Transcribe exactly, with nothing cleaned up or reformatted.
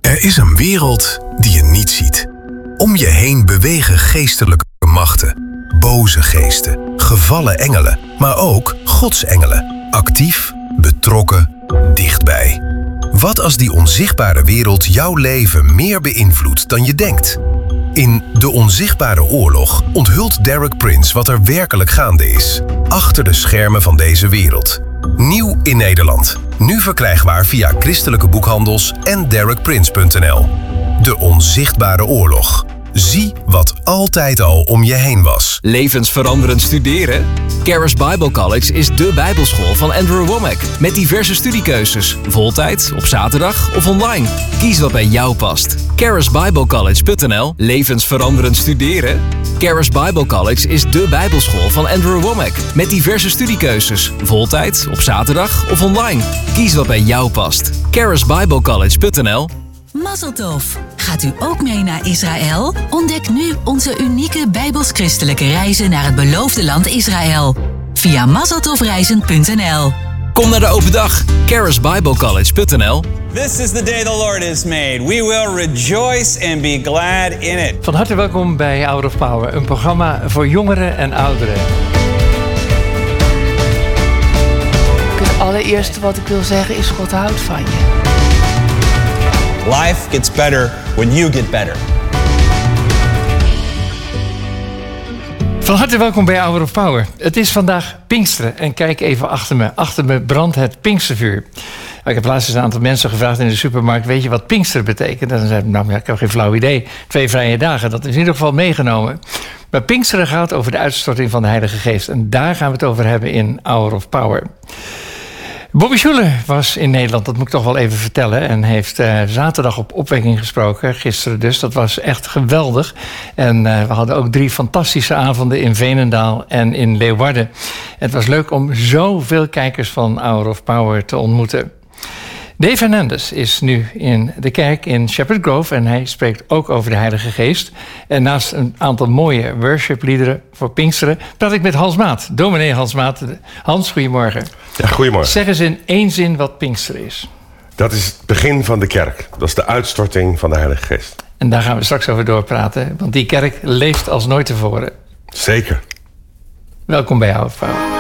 Er is een wereld die je niet ziet. Om je heen bewegen geestelijke machten. Boze geesten, gevallen engelen, maar ook godsengelen. Actief, betrokken, dichtbij. Wat als die onzichtbare wereld jouw leven meer beïnvloedt dan je denkt? In De Onzichtbare Oorlog onthult Derek Prince wat er werkelijk gaande is. Achter de schermen van deze wereld. Nieuw in Nederland. Nu verkrijgbaar via christelijke boekhandels en derek prince punt n l. De Onzichtbare Oorlog. Zie wat altijd al om je heen was. Levensveranderend studeren? Charis Bible College is dé bijbelschool van Andrew Wommack. Met diverse studiekeuzes. Voltijd, op zaterdag of online. Kies wat bij jou past. charis bible college punt n l. Levensveranderend studeren? Charis Bible College is dé bijbelschool van Andrew Wommack. Met diverse studiekeuzes. Voltijd, op zaterdag of online. Kies wat bij jou past. charis bible college punt n l. Mazel tov! Gaat u ook mee naar Israël? Ontdek nu onze unieke bijbels-christelijke reizen naar het beloofde land Israël. Via mazeltovreizen punt n l. Kom naar de open dag. charis bible college punt n l. This is the day the Lord has made. We will rejoice and be glad in it. Van harte welkom bij Hour of Power, een programma voor jongeren en ouderen. Het allereerste wat ik wil zeggen is: God houdt van je. Life gets better when you get better. Van harte welkom bij Hour of Power. Het is vandaag Pinksteren en kijk even achter me. Achter me brandt het Pinkstervuur. Ik heb laatst eens een aantal mensen gevraagd in de supermarkt: weet je wat Pinksteren betekent? En dan zeiden ze: nou, ik heb geen flauw idee. Twee vrije dagen, dat is in ieder geval meegenomen. Maar Pinksteren gaat over de uitstorting van de Heilige Geest. En daar gaan we het over hebben in Hour of Power. Bobby Schuller was in Nederland, dat moet ik toch wel even vertellen. En heeft uh, zaterdag op opwekking gesproken, gisteren dus. Dat was echt geweldig. En uh, we hadden ook drie fantastische avonden in Veenendaal en in Leeuwarden. Het was leuk om zoveel kijkers van Hour of Power te ontmoeten. Dave Hernandez is nu in de kerk in Shepherd Grove en hij spreekt ook over de Heilige Geest. En naast een aantal mooie worshipliederen voor Pinksteren praat ik met Hans Maat, dominee Hans Maat. Hans, goedemorgen. Ja, goedemorgen. Zeg eens in één zin wat Pinksteren is. Dat is het begin van de kerk. Dat is de uitstorting van de Heilige Geest. En daar gaan we straks over doorpraten, want die kerk leeft als nooit tevoren. Zeker. Welkom bij Hour of Power.